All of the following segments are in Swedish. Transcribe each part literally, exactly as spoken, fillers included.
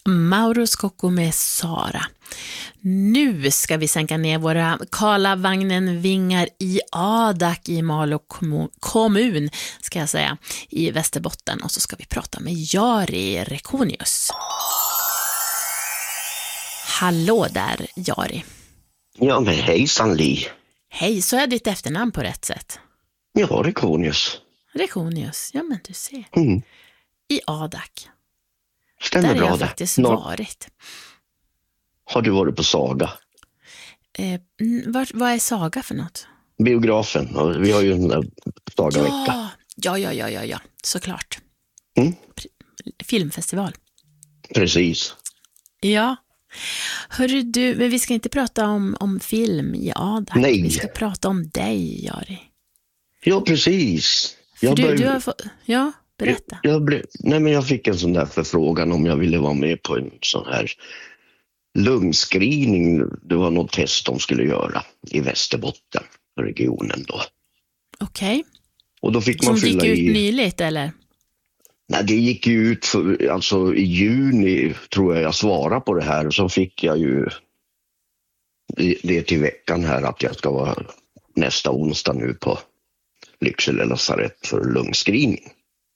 Mauro Scocco med Sara. Nu ska vi sänka ner våra Karlavagnen vingar i Adak i Malå kommun, ska jag säga, i Västerbotten. Och så ska vi prata med Jari Rekonius. Hallå där, Jari. Ja, men hejsan Li. Hej, så är ditt efternamn på rätt sätt? Ja, Rekonius. Rekonius, ja men du ser. Mm. I Adak. Stämmer där bra har jag det. faktiskt Nå- varit. Har du varit på Saga? Eh, mm, vad, vad är Saga för något? Biografen. Ja, vi har ju en där Saga-vecka. Ja, ja, ja, ja, ja, ja, såklart. Mm. Filmfestival. Precis. Ja. Hörru du, men vi ska inte prata om, om film i Adak. Nej. Vi ska prata om dig, Jari. Ja, precis. För Jag du, börj- du har fått... Ja, berätta. Jag, jag, blev... Nej, men jag fick en sån där förfrågan om jag ville vara med på en sån här lungscreening. Det var något test de skulle göra i Västerbotten, regionen då. Okej. Och då fick man Som gick fylla ut i... nyligt, eller? Nej, det gick ju ut för, alltså i juni tror jag jag svarade på det här. Och så fick jag ju det till veckan här att jag ska vara nästa onsdag nu på Lycksele lasarett för lungscreening.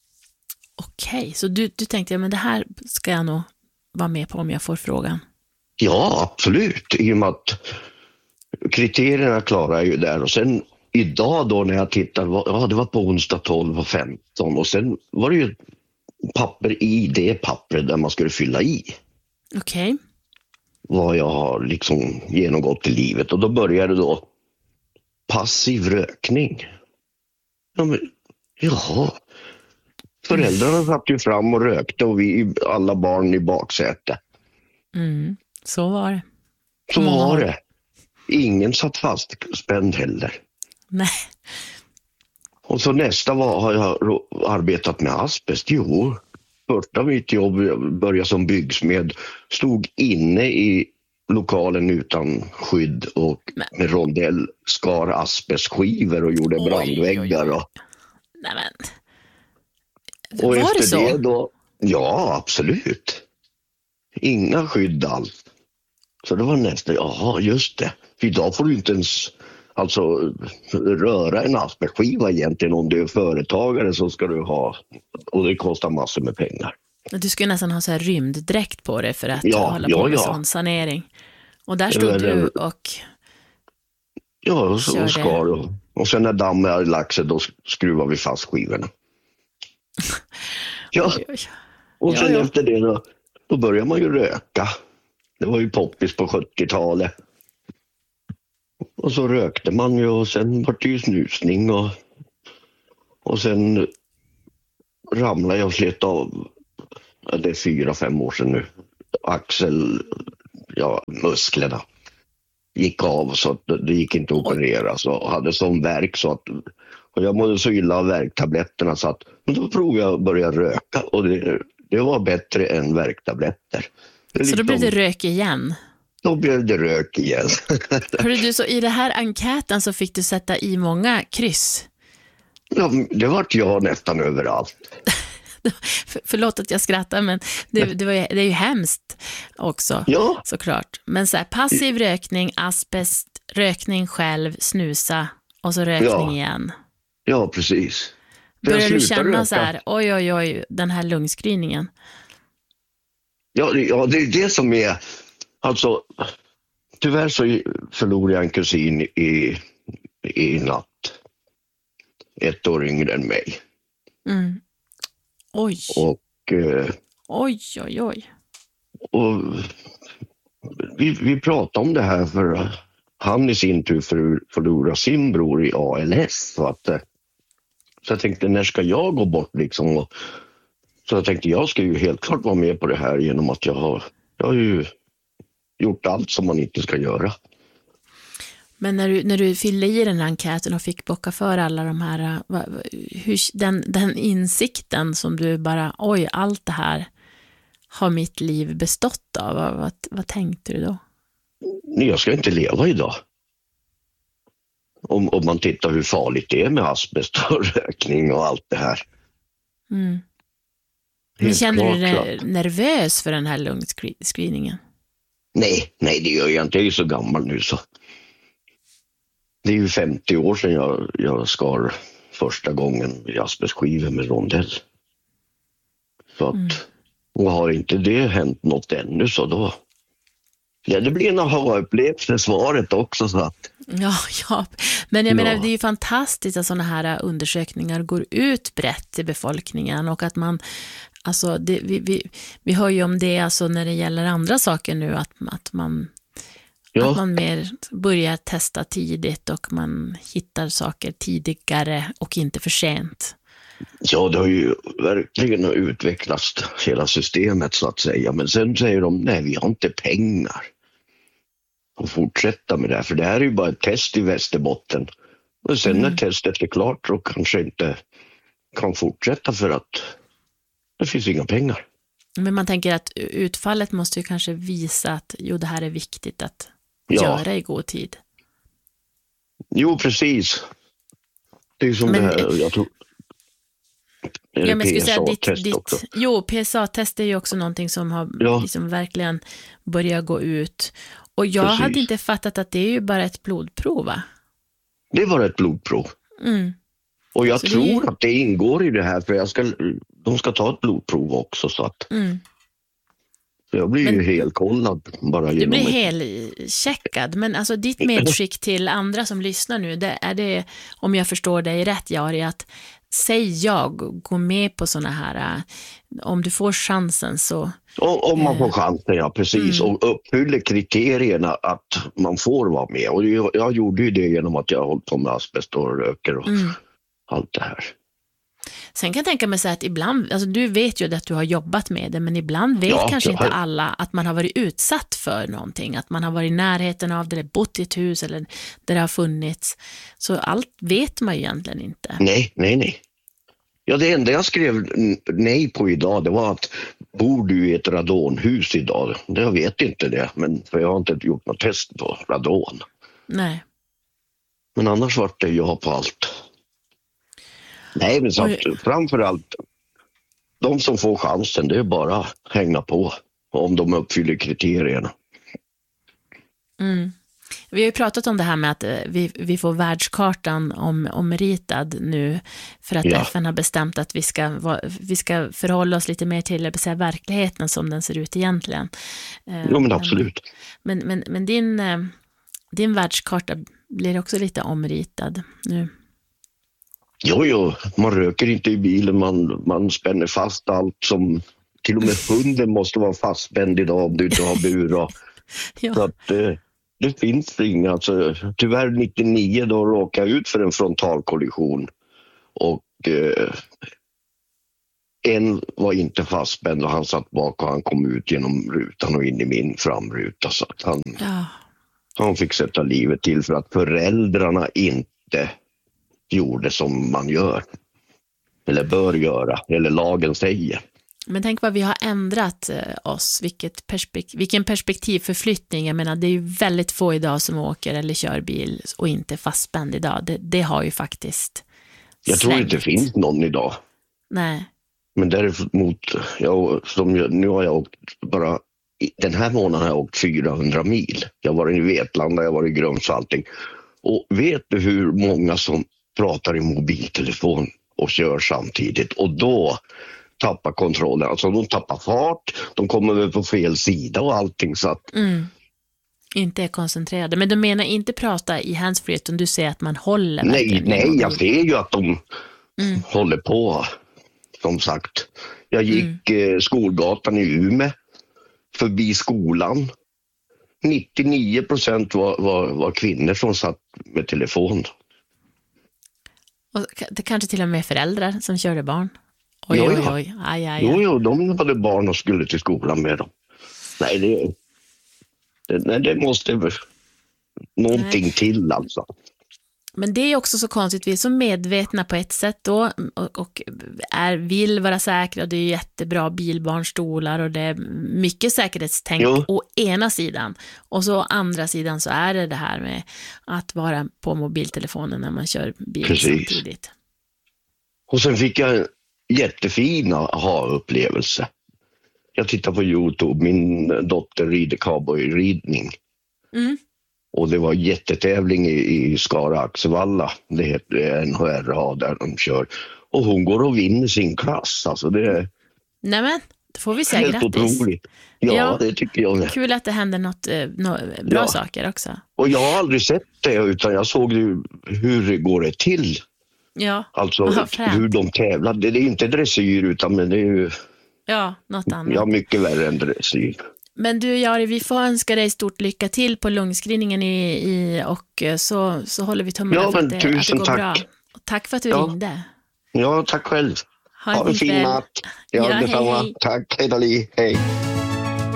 Okej, så du, du tänkte, ja, men det här ska jag nog vara med på om jag får frågan. Ja, absolut. I och med att kriterierna klarar jag ju där. Och sen idag då när jag tittar, ja det var på onsdag tolv och femton. Och sen var det ju papper i det pappret där man skulle fylla i. Okej. Vad jag har liksom genomgått i livet. Och då började då passiv rökning. Ja, men, jaha. Föräldrarna satt ju fram och rökte och vi alla barn i baksäte. Mm, så var det. Så Mm. var det. Ingen satt fastspänd heller. Nej. Och så nästa var, har jag ro- arbetat med asbest. Jo, första mitt jobb började som byggsmed. Stod inne i lokalen utan skydd och Men. med rondell skar asbestskivor och gjorde Oj, brandväggar. oj, oj. Och, Nej, men. och Var efter det så? det då, ja absolut. Inga skydd alls. Så det var nästa, jaha just det. För idag får du inte ens alltså röra en asbestskiva egentligen om du är företagare, så ska du ha, och det kostar massor med pengar. Du skulle nästan ha så här rymddräkt på dig för att Ja, hålla ja, på med ja. sån sanering. Och där Det stod var du det. och... Ja, och, så, Kör och det. skar och, och sen när dammen hade lagt sig, då skruvar vi fast skivorna. Ja, Oj, oj. och Ja, sen ja. efter det då, då börjar man ju röka. Det var ju poppis på sjuttiotalet. Och så rökte man ju och sen var det ju snusning och, och sen ramlade jag och slet av, ja, det är fyra, fem år sedan nu, axel, ja, musklerna gick av så att det gick inte att operera, så hade sån värk så att, och jag mådde så illa av värktabletterna så att, men då provade jag att börja röka och det, det var bättre än värktabletter. Det är Så då blev det liksom- rök igen. Då blev det rök igen. Hörru du, så i det här enkäten så fick du sätta i många kryss. Ja, det vart jag nästan överallt. För, förlåt att jag skrattar, men det, det, var, ju- det är ju hemskt också, Ja, såklart. Men så här, passiv rökning, asbest, rökning själv, snusa och så rökning Ja. igen. ja precis. För jag Börjar du slutade känna röka. så här, oj oj oj, den här lungscreeningen? Ja, det- ja, det är det som är, alltså, tyvärr så förlorade jag en kusin i, i natt. Ett år yngre än mig. Mm. Oj, Och, eh, oj, oj, oj. och vi, vi pratade om det här för han i sin tur för, förlorade sin bror i A L S. Så, att, eh, så jag tänkte, när ska jag gå bort liksom? Och, så jag tänkte, jag ska ju helt klart vara med på det här genom att jag har, jag har ju gjort allt som man inte ska göra. Men när du, när du fyllde i den här enkäten och fick bocka för alla de här, va- va- hur, den, den insikten som du bara, oj, allt det här har mitt liv bestått av, vad, vad, vad tänkte du då? Jag ska inte leva idag. Om, om man tittar hur farligt det är med asbest och rökning och allt det här. Mm. Men Helt känner du klart, dig klart. nervös för den här lungscreeningen? Nej, nej det gör jag inte. Jag är ju så gammal nu så. Det är ju femtio år sedan jag, jag skar första gången i asbestskivor med rondell. Så att, Mm. och har inte det hänt något ännu så då... Ja, det blir en aha-upplevelse svaret också så att... Ja, ja. Men jag Ja. menar, det är ju fantastiskt att sådana här undersökningar går ut brett till befolkningen och att man, alltså det, vi, vi, vi hör ju om det alltså när det gäller andra saker nu, att, att, man, Ja. att man mer börjar testa tidigt och man hittar saker tidigare och inte för sent. Ja, det har ju verkligen utvecklats hela systemet så att säga. Men sen säger de, nej vi har inte pengar att fortsätta med det här. För det här är ju bara ett test i Västerbotten. Och sen Mm. när testet är klart så kanske inte kan fortsätta för att det finns inga pengar. Men man tänker att utfallet måste ju kanske visa att jo, det här är viktigt att Ja. göra i god tid. Jo, precis. Det är ju som Men- det här, jag tror... Är det Ja, men jag skulle säga ditt, P S A-test ditt, också? jo, P S A-test är ju också någonting som har Ja. liksom verkligen börjat gå ut. Och jag Precis. hade inte fattat att det är ju bara ett blodprov, va? Det var ett blodprov. Mm. Och jag Så det tror är- att det ingår i det här för jag ska, de ska ta ett blodprov också så att Mm. så jag blir Men- ju helkollad bara Du genom blir ett- helcheckad, men alltså ditt medskick till andra som lyssnar nu, det är det, om jag förstår dig rätt, Jari, att säg jag, gå med på såna här, äh, om du får chansen så, Och, om man får chansen, ja precis. Mm. Och uppfyller kriterierna att man får vara med. Och jag, jag gjorde ju det genom att jag har hållit på med asbest och röker och mm. allt det här. Sen kan jag tänka mig så här att ibland, alltså du vet ju att du har jobbat med det, men ibland vet Ja, kanske jag inte har- alla att man har varit utsatt för någonting, att man har varit i närheten av det, eller bott i ett hus eller där det har funnits. Så allt vet man ju egentligen inte. Nej, nej, nej. Ja, det enda jag skrev n- nej på idag det var att bor du i ett radonhus idag? Det jag vet inte det, men för jag har inte gjort något test på radon. Nej. Men annars var det ja på allt. Nej, men så Oj. att, framförallt de som får chansen, det är bara att hänga på om de uppfyller kriterierna. Mm. Vi har ju pratat om det här med att eh, vi, vi får världskartan om, omritad nu för att Ja. F N har bestämt att vi ska, va- vi ska förhålla oss lite mer till, jag vill säga, verkligheten som den ser ut egentligen. Eh, Jo, men absolut. Men, men, men din, eh, din världskarta blir också lite omritad nu. Jo, jo, man röker inte i bilen, man, man spänner fast allt som... Till och med hunden måste vara fastspänd idag om du inte har bur. Och, så Ja. att eh, det finns inga. Alltså, tyvärr nittionio då råkade jag ut för en frontalkollision. Och eh, en var inte fastspänd och han satt bak och han kom ut genom rutan och in i min framruta. Så att han, Ja. han fick sätta livet till för att föräldrarna inte gjorde som man gör. Eller bör göra, eller lagen säger. Men tänk vad vi har ändrat eh, oss, vilket perspek- vilken perspektivförflyttning. Jag menar, det är ju väldigt få idag som åker eller kör bil och inte är fastspänd idag. Det, det har ju faktiskt Jag tror svängt. inte det finns någon idag. Nej. Men däremot, jag, som jag, nu har jag åkt bara, den här månaden har jag åkt fyrahundra mil. Jag var i Vetlanda, jag var i Grums och allting. Och vet du hur många som pratar i mobiltelefon och kör samtidigt? Och då tappar kontrollen. Alltså de tappar fart, de kommer väl på fel sida och allting så att... Mm. Inte är koncentrerade. Men du menar inte prata i handsfree, utan du säger att man håller Nej, verkligen i nej, mobilen. jag ser ju att de Mm. håller på, som sagt. Jag gick eh, skolgatan i Umeå, förbi skolan. nittionio procent var, var, var kvinnor som satt med telefon. Och det kanske till och med föräldrar som körde barn. Oj, Jo, oj, ja. oj. Aj, aj, Jo, aj. jo, de hade barn och skulle till skolan med dem. Nej, det, det, nej, det måste väl någonting Nej. till alltså. Men det är också så konstigt, vi är så medvetna på ett sätt då och, och är, vill vara säkra, och det är jättebra bilbarnstolar och det är mycket säkerhetstänk Jo. å ena sidan, och så å andra sidan så är det det här med att vara på mobiltelefonen när man kör bil Precis. samtidigt. Och sen fick jag jättefina aha-upplevelse. Jag tittar på YouTube, min dotter rider cowboyridning. Mm. Och det var jättetävling i, i Skara Axevalla. Det heter N H R A där de kör. Och hon går och vinner sin klass. Alltså det är Nämen, då får vi säga helt grattis. otroligt. Ja, Ja. det tycker jag med. Kul att det händer något, eh, nå- bra Ja. saker också. Och jag har aldrig sett det, utan jag såg ju hur det går det till. Ja, Alltså Vad fränt. hur de tävlar. Det är inte dressyr, utan men det är ju ja något annat. ja, mycket värre än dressyr. Men du Jari, vi får önska dig stort lycka till på lungskrinningen i, i, och eh, så, så håller vi tummarna Ja, för att men det, att det tusen går tack. bra. Och tack för att du Ja. ringde. Ja, tack själv. Ha en Ha en fin fin kväll. natt. Ja, Ja, detsamma. hej. Tack, hej då, Li. Hej.